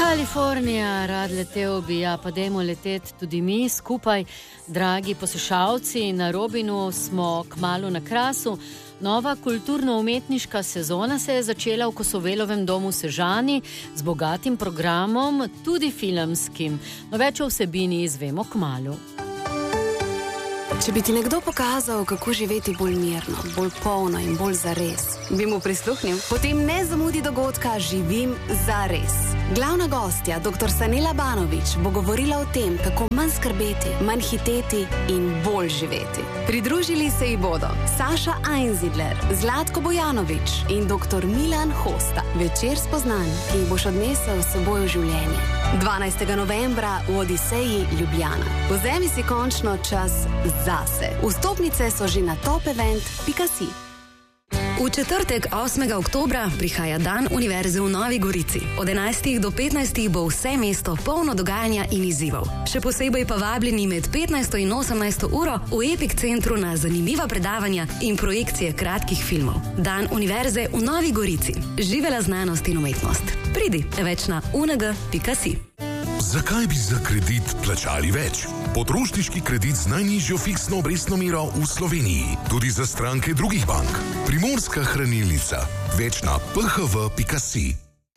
Kalifornija, rad letel bi, ja, pa dajmo leteti tudi mi skupaj. Dragi poslušalci, na Robinu smo kmalu na Krasu. Nova kulturno-umetniška sezona se je začela v Kosovelovem domu v Sežani z bogatim programom, tudi filmskim. No, več o vsebini izvemo kmalu. Če bi ti nekdo pokazal, kako živeti bolj mirno, bolj polno in bolj zares, bi mu prisluhnil? Potem ne zamudi dogodka Živim zares. Glavna gostja, dr. Sanela Banović, bo govorila o tem, kako manj skrbeti, manj hiteti in bolj živeti. Pridružili se ji bodo Saša Einzidler, Zlatko Bojanović in dr. Milan Hosta. Večer spoznanj, ki jih boš odnesel s seboj v življenje. 12. novembra v Odiseji Ljubljana. Vzemi si končno čas zase. Vstopnice so že na topevent.si. V četrtek 8. oktobra prihaja Dan Univerze v Novi Gorici. Od 11. do 15. bo vse mesto polno dogajanja in izzivov. Še posebej pa vabljeni med 15. in 18. uro v Epic centru na zanimiva predavanja in projekcije kratkih filmov. Dan Univerze v Novi Gorici. Živela znanost in umetnost. Pridi, več na uneg.si. Zakaj bi za kredit plačali več? Potrošniški kredit z najnižjo fiksno obrestno mero v Sloveniji. Tudi za stranke drugih bank. Primorska hranilnica. Več na phv.si.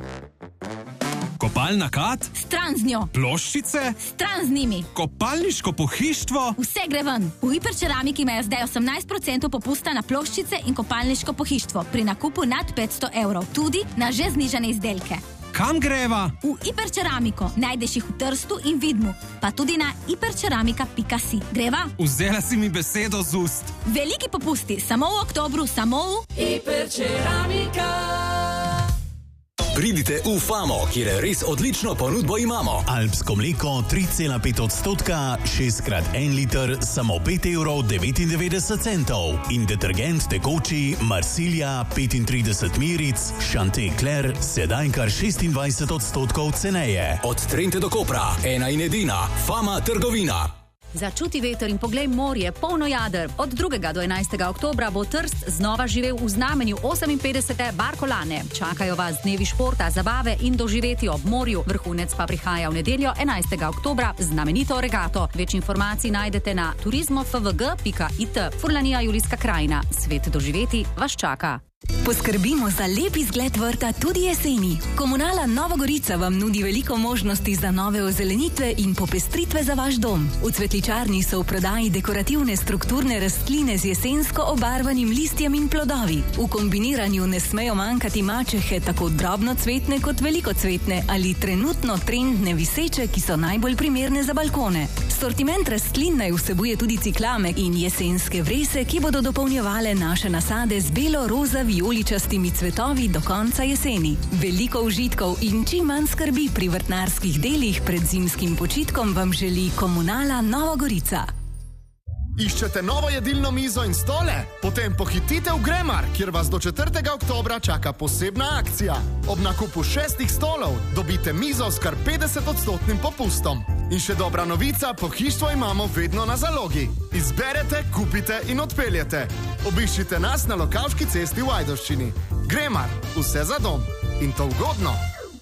Kopalna kad? Stran z njo. Ploščice? Stran z njimi. Kopalniško pohištvo? Vse gre ven. V Hiperceramiki imajo zdaj 18% popusta na ploščice in kopalniško pohištvo pri nakupu nad 500 evrov. Tudi na že znižane izdelke. Kam greva? V Hiperceramiko. Najdeš jih v Trstu in Vidmu, pa tudi na hiperceramika.si. Greva? Vzela si mi besedo z ust. Veliki popusti, samo v oktobru, samo v Hiperceramika. Pridite v Famo, kjer res odlično ponudbo imamo. Alpsko mleko 3,5%, 6x1 liter, samo 5,99 €. In detergent tekoči Marsilja 35 miric, Chanté-Clair, sedaj kar 26% ceneje. Od Trente do Kopra, ena in edina, Fama trgovina. Začuti veter in poglej morje, polno jader. Od 2. do 11. oktobra bo Trst znova živel v znamenju 58. Barkolane. Čakajo vas dnevi športa, zabave in doživeti ob morju. Vrhunec pa prihaja v nedeljo 11. oktobra z znamenito regato. Več informacij najdete na turizmofvg.it. Furlanija Julijska krajina. Svet doživeti vas čaka. Poskrbimo za lep izgled vrta tudi jeseni. Komunala Nova Gorica vam nudi veliko možnosti za nove ozelenitve in popestritve za vaš dom. V cvetličarni so v prodaji dekorativne strukturne rastline z jesensko obarvanim listjem in plodovi. V kombiniranju ne smejo manjkati mačehe, tako drobnocvetne kot velikocvetne ali trenutno trendne viseče, ki so najbolj primerne za balkone. Sortiment rastlin naj vsebuje tudi ciklame in jesenske vrese, ki bodo dopolnjevale naše nasade z belo-roza vijoličastimi cvetovi do konca jeseni. Veliko užitkov in čim manj skrbi pri vrtnarskih delih pred zimskim počitkom vam želi Komunala Nova Gorica. Iščete novo jedilno mizo in stole? Potem pohitite v Gremar, kjer vas do 4. oktobra čaka posebna akcija. Ob nakupu 6 stolov dobite mizo s kar 50% popustom. In še dobra novica, pohištvo imamo vedno na zalogi. Izberete, kupite in odpeljete. Obiščite nas na Lokavški cesti v Ajdovščini. Gremar, vse za dom. In to ugodno.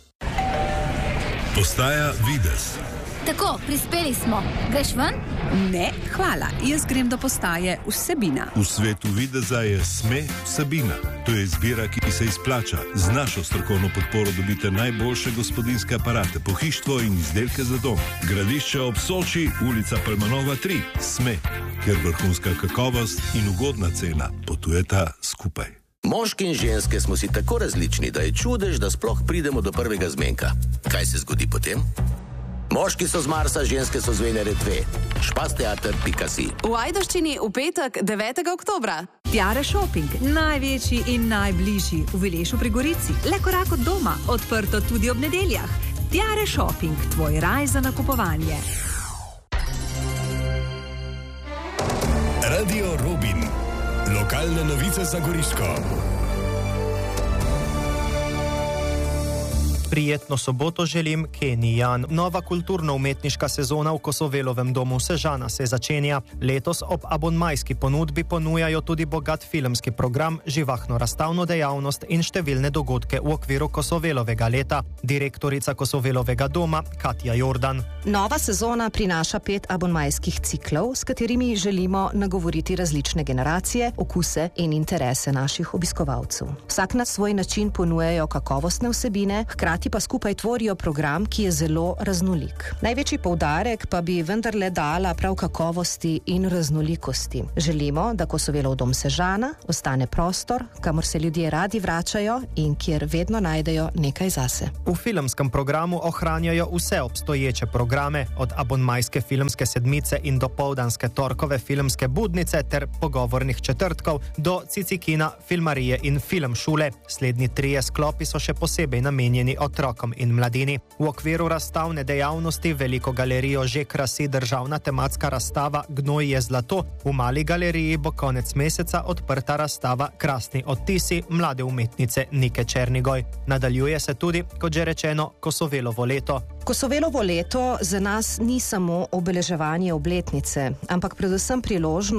Postaja Videz. Tako, prispeli smo. Greš ven? Ne, hvala. Jaz grem do postaje Vsebina. V svetu videza je SME Vsebina. To je izbira, ki se izplača. Z našo strokovno podporo dobite najboljše gospodinjske aparate, pohištvo in izdelke za dom. Gradišče ob Soči, ulica Palmanova 3. SME, kjer vrhunska kakovost in ugodna cena potujeta skupaj. Moški in ženske smo si tako različni, da je čudež, da sploh pridemo do prvega zmenka. Kaj se zgodi potem? Moški so z Marsa, ženske so z Venere 2. Špasteater.si. V Ajdovščini v petek 9. oktobra. Tiare Shopping, največji in najbližji v Vilešu pri Gorici. Le korak od doma, odprto tudi ob nedeljah. Tiare Shopping, tvoj raj za nakupovanje. Radio Robin. Lokalne novice za Goriško. Prijetno soboto želim, Kenny Jan. Nova kulturno-umetniška sezona v Kosovelovem domu Sežana se začenja. Letos ob abonmajski ponudbi ponujajo tudi bogat filmski program, živahno razstavno dejavnost in številne dogodke v okviru Kosovelovega leta. Direktorica Kosovelovega doma Katja Jordan. Nova sezona prinaša 5 abonmajskih ciklov, s katerimi želimo nagovoriti različne generacije, okuse in interese naših obiskovalcev. Vsak na svoj način ponujajo kakovostne vsebine, hkrati pa skupaj tvorijo program, ki je zelo raznolik. Največji poudarek pa bi vendarle dala prav kakovosti in raznolikosti. Želimo, da Kosovelov dom Sežana ostane prostor, kamor se ljudje radi vračajo in kjer vedno najdejo nekaj zase. V filmskem programu ohranjajo vse obstoječe programe, od abonmajske filmske sedmice in dopoldanske torkove filmske budnice ter pogovornih četrtkov do Cicikina, filmarije in filmšule. Slednji 3 sklopi so še posebej namenjeni otrokom in mladini. V okviru razstavne dejavnosti veliko galerijo že krasi državna tematska razstava Gnoj je zlato. V mali galeriji bo konec meseca odprta razstava Krasni odtisi mlade umetnice Nike Černigoj. Nadaljuje se tudi, kot že rečeno, Kosovelovo leto. Kosovelovo leto za nas ni samo obeleževanje obletnice, ampak predvsem priložnost